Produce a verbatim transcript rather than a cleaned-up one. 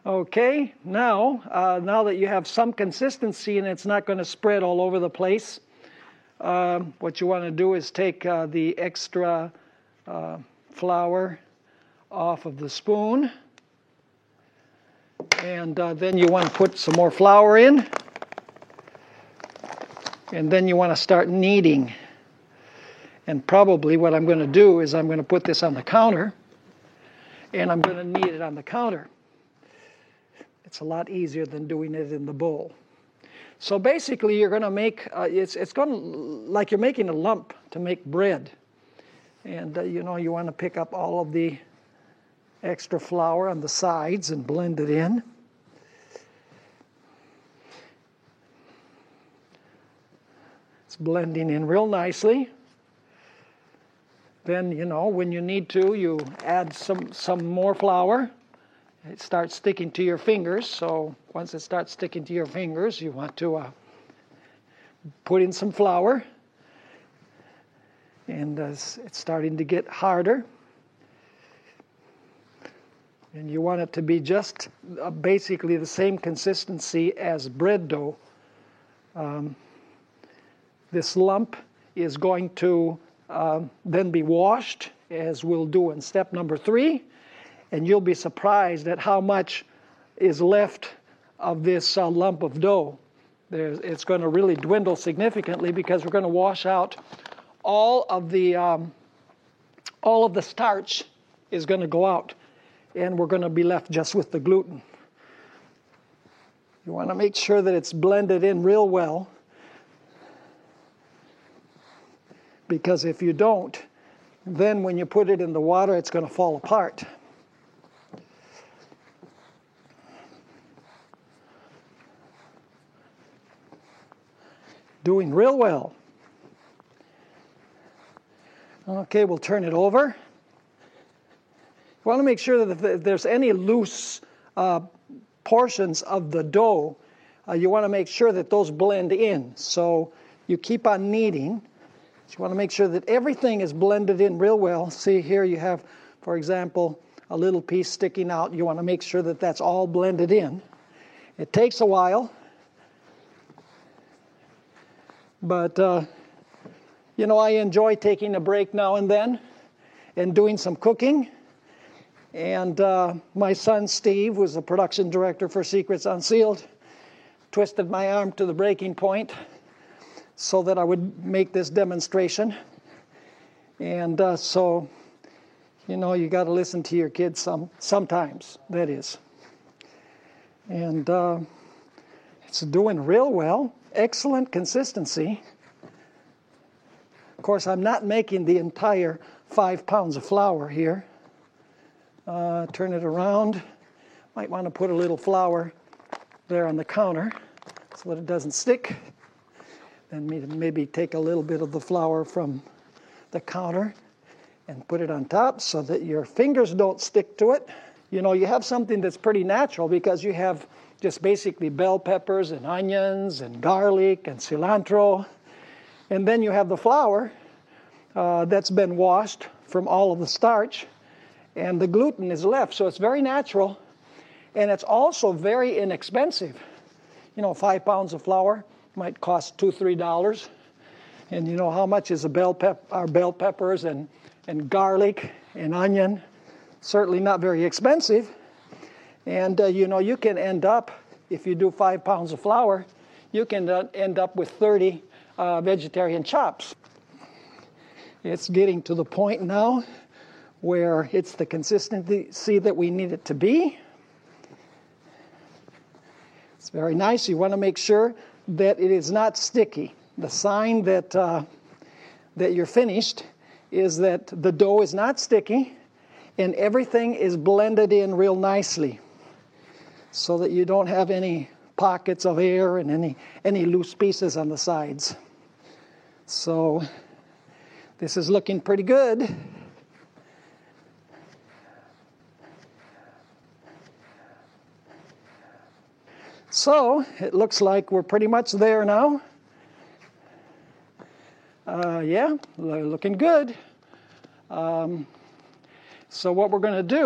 Okay, now, uh, now that you have some consistency and it's not going to spread all over the place, um, what you want to do is take uh, the extra uh, flour off of the spoon, and uh, then you want to put some more flour in, and then you want to start kneading. And probably what I'm going to do is I'm going to put this on the counter, and I'm going to knead it on the counter. It's a lot easier than doing it in the bowl. So basically, you're going to make uh, it's it's going to like you're making a lump to make bread, and uh, you know you want to pick up all of the extra flour on the sides and blend it in. It's blending in real nicely. Then, you know, when you need to, you add some, some more flour. It starts sticking to your fingers, so once it starts sticking to your fingers, you want to uh, put in some flour. And uh, it's starting to get harder. And you want it to be just uh, basically the same consistency as bread dough. Um, this lump is going to uh, then be washed, as we'll do in step number three. And you'll be surprised at how much is left of this uh, lump of dough. There's, it's going to really dwindle significantly because we're going to wash out all of the um, all of the starch is going to go out, and we're going to be left just with the gluten. You want to make sure that it's blended in real well, because if you don't, then when you put it in the water, it's going to fall apart. Doing real well. Okay, we'll turn it over. You want to make sure that if there's any loose uh, portions of the dough, uh, you want to make sure that those blend in. So you keep on kneading. You want to make sure that everything is blended in real well. See here you have, for example, a little piece sticking out. You want to make sure that that's all blended in. It takes a while. But, uh, you know, I enjoy taking a break now and then and doing some cooking. And uh, my son, Steve, who's the production director for Secrets Unsealed, twisted my arm to the breaking point so that I would make this demonstration. And uh, so, you know, you got to listen to your kids some sometimes, that is. And uh, it's doing real well. Excellent consistency. Of course, I'm not making the entire five pounds of flour here. Uh, turn it around. Might want to put a little flour there on the counter so that it doesn't stick. Then maybe take a little bit of the flour from the counter and put it on top so that your fingers don't stick to it. You know, you have something that's pretty natural because you have just basically bell peppers and onions and garlic and cilantro. And then you have the flour uh, that's been washed from all of the starch, and the gluten is left. So it's very natural, and it's also very inexpensive. You know, five pounds of flour might cost two, three dollars. And you know how much is a bell pep or bell peppers and, and garlic and onion? Certainly not very expensive. And, uh, you know, you can end up, if you do five pounds of flour, you can uh, end up with thirty uh, vegetarian chops. It's getting to the point now where it's the consistency that we need it to be. It's very nice. You want to make sure that it is not sticky. The sign that, uh, that you're finished is that the dough is not sticky and everything is blended in real nicely, so that you don't have any pockets of air and any, any loose pieces on the sides. So this is looking pretty good. So it looks like we're pretty much there now. Uh, yeah, looking good. Um, so what we're going to do